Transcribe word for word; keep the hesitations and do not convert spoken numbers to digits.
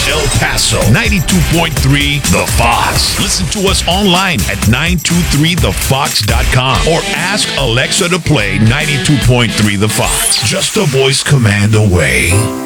El Paso, ninety-two point three The Fox. Listen to us online at nine two three the fox dot com or ask Alexa to play ninety-two point three The Fox. Just a voice command away.